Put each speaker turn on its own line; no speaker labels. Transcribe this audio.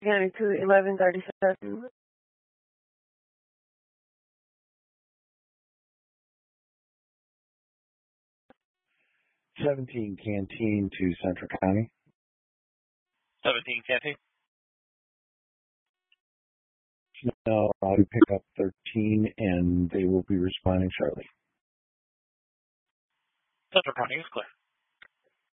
County to 1137.
17 Canteen to Central County.
17 Canteen.
No, I'll pick up 13, and they will be responding shortly.
Central County is clear.